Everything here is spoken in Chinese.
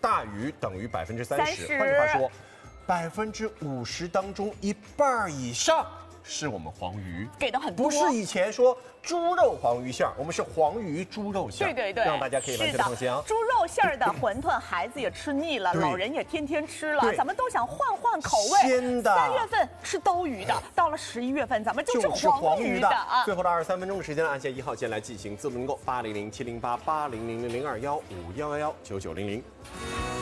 大于等于30%。换句话说，50%当中1半以上是我们黄鱼， 给的很多， 不是以前说猪肉黄鱼馅儿，我们是黄鱼猪肉馅儿。 对， 让大家可以完全放心啊。 猪肉馅儿的馄饨，孩子也吃腻了，老人也天天吃了，咱们都想换换口味。 鲜的 ，3月份吃兜鱼的，到了11月份咱们就吃黄鱼的啊。 最后的23分钟的时间，按下1号键来进行自动订购，800-708-8000-0215119900。